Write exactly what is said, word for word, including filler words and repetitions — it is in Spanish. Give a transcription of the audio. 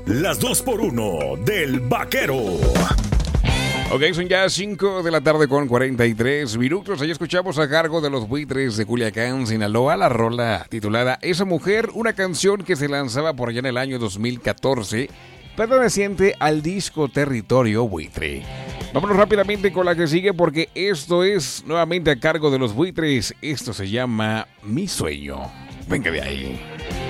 Las dos por uno del Vaquero. Ok, son ya cinco de la tarde con cuarenta y tres minutos. Ahí escuchamos a cargo de los Buitres de Culiacán, Sinaloa, la rola titulada Esa Mujer, una canción que se lanzaba por allá en el año dos mil catorce, perteneciente al disco Territorio Buitre. Vámonos rápidamente con la que sigue porque esto es nuevamente a cargo de los Buitres. Esto se llama Mi Sueño. Venga de ahí.